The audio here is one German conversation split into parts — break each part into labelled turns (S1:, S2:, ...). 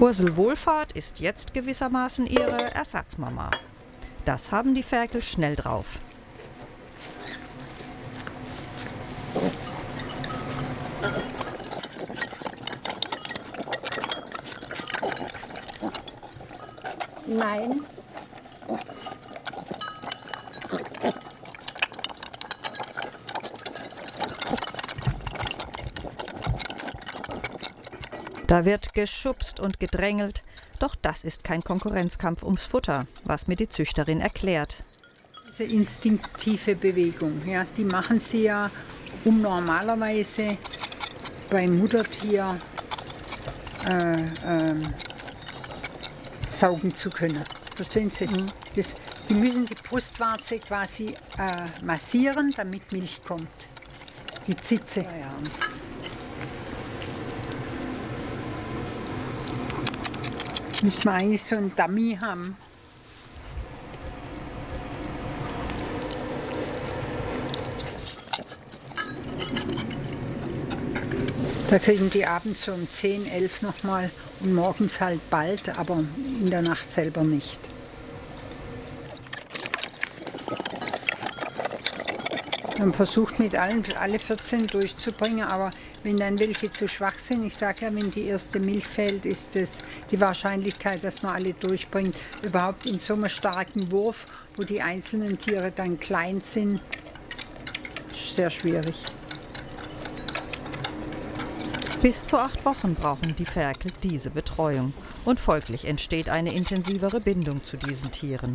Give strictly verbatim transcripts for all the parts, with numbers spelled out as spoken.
S1: Ursel Wohlfahrt ist jetzt gewissermaßen ihre Ersatzmama. Das haben die Ferkel schnell drauf.
S2: Nein.
S1: Da wird geschubst und gedrängelt, doch das ist kein Konkurrenzkampf ums Futter, was mir die Züchterin erklärt.
S2: Diese instinktive Bewegung, ja, die machen sie ja, um normalerweise beim Muttertier äh, äh, saugen zu können. Verstehen Sie? Mhm. Das, die müssen die Brustwarze quasi äh, massieren, damit Milch kommt. Die Zitze. Ja, ja. Müssen wir eigentlich so einen Dummy haben. Da kriegen die abends so um zehn, elf nochmal und morgens halt bald, aber in der Nacht selber nicht. Man versucht mit allen, alle vierzehn durchzubringen, aber wenn dann welche zu schwach sind, ich sage ja, wenn die erste Milch fällt, ist es die Wahrscheinlichkeit, dass man alle durchbringt, überhaupt in so einem starken Wurf, wo die einzelnen Tiere dann klein sind, sehr schwierig.
S1: Bis zu acht Wochen brauchen die Ferkel diese Betreuung und folglich entsteht eine intensivere Bindung zu diesen Tieren.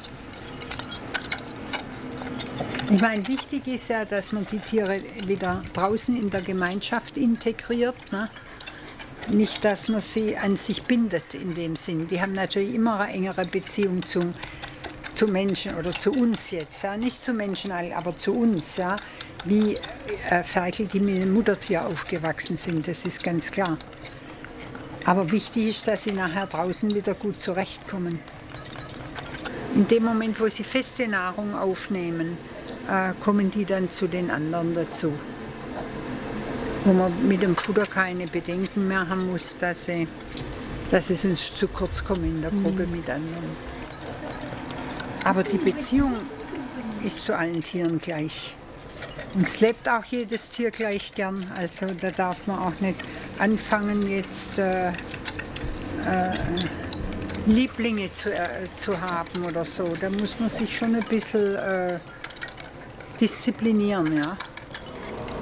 S2: Ich meine, wichtig ist ja, dass man die Tiere wieder draußen in der Gemeinschaft integriert. Ne? Nicht, dass man sie an sich bindet in dem Sinn. Die haben natürlich immer eine engere Beziehung zu, zu Menschen oder zu uns jetzt. Ja? Nicht zu Menschen, aber zu uns. Ja? Wie äh, Ferkel, die mit dem Muttertier aufgewachsen sind, das ist ganz klar. Aber wichtig ist, dass sie nachher draußen wieder gut zurechtkommen. In dem Moment, wo sie feste Nahrung aufnehmen, äh, kommen die dann zu den anderen dazu. Wo man mit dem Futter keine Bedenken mehr haben muss, dass sie, dass es uns zu kurz kommt in der Gruppe mit anderen. Aber die Beziehung ist zu allen Tieren gleich. Und es lebt auch jedes Tier gleich gern. Also da darf man auch nicht anfangen, jetzt äh, äh, Lieblinge zu, äh, zu haben oder so. Da muss man sich schon ein bisschen äh, disziplinieren, ja.